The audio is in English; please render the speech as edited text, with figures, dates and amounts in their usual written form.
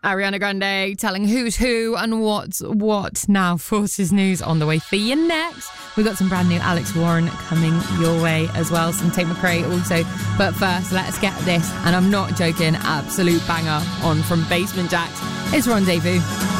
Ariana Grande telling who's who and what's what. Now, Forces News on the way for you next. We've got some brand new Alex Warren coming your way as well. Some Tate McRae also. But first, let's get this, and I'm not joking, absolute banger on from Basement Jaxx. It's Rendezvous.